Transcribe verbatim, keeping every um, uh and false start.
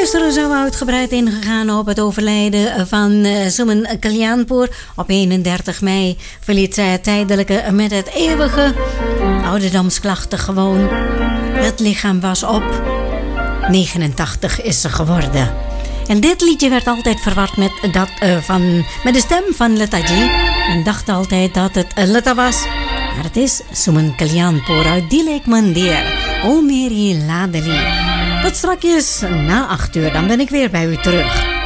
Gisteren zijn we uitgebreid ingegaan op het overlijden van uh, Suman Kalyanpur. Op eenendertig mei verliet zij het tijdelijke met het eeuwige ouderdomsklachten gewoon. Het lichaam was op. negenentachtig is ze geworden. En dit liedje werd altijd verward met, dat, uh, van, met de stem van Lataji. Men dacht altijd dat het uh, Lata was. Maar het is Suman Kalyanpur uit Dilek Mandir. O Meri Ladeli. Tot strakjes na acht uur, dan ben ik weer bij u terug.